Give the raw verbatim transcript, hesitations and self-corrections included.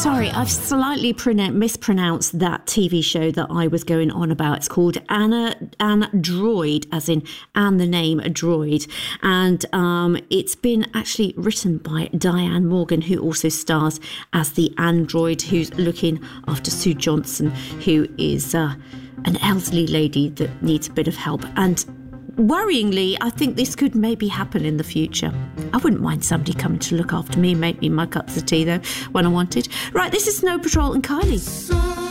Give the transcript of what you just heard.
sorry, I've slightly pronoun- mispronounced that T V show that I was going on about. It's called Anna Android, as in Anne the name, a droid. And um, it's been actually written by Diane Morgan, who also stars as the android who's looking after Sue Johnson, who is uh, an elderly lady that needs a bit of help. And worryingly, I think this could maybe happen in the future. I wouldn't mind somebody coming to look after me, make me my cups of tea, though, when I wanted. Right, this is Snow Patrol and Kylie.